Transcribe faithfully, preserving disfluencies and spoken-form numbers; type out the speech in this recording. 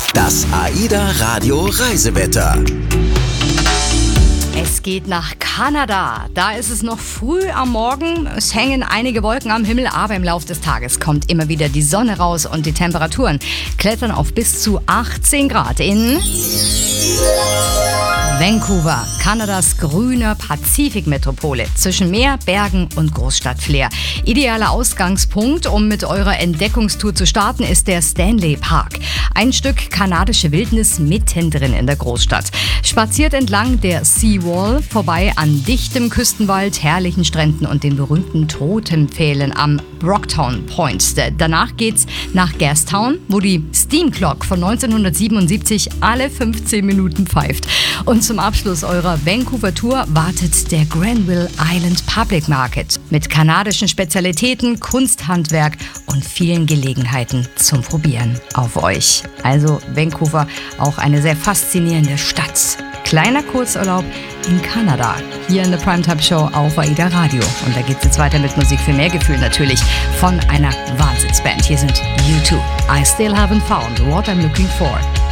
Das AIDA Radio Reisewetter. Es geht nach Kanada. Da ist es noch früh am Morgen. Es hängen einige Wolken am Himmel, aber im Laufe des Tages kommt immer wieder die Sonne raus und die Temperaturen klettern auf bis zu achtzehn Grad in Vancouver, Kanadas grüne Pazifikmetropole zwischen Meer, Bergen und Großstadt-Flair. Idealer Ausgangspunkt, um mit eurer Entdeckungstour zu starten, ist der Stanley Park. Ein Stück kanadische Wildnis mittendrin in der Großstadt. Spaziert entlang der Seawall vorbei an dichtem Küstenwald, herrlichen Stränden und den berühmten Totempfählen am Brocktown Point. Danach geht's nach Gastown, wo die Steam Clock von neunzehnhundertsiebenundsiebzig alle fünfzehn Minuten pfeift. Und zum Abschluss eurer Vancouver-Tour wartet der Granville Island Public Market mit kanadischen Spezialitäten, Kunsthandwerk und vielen Gelegenheiten zum Probieren auf euch. Also Vancouver, auch eine sehr faszinierende Stadt. Kleiner Kurzurlaub in Kanada, hier in der Primetime Show auf AIDA Radio. Und da geht's jetzt weiter mit Musik für mehr Gefühl natürlich von einer Wahnsinnsband. Hier sind U two. I still haven't found what I'm looking for.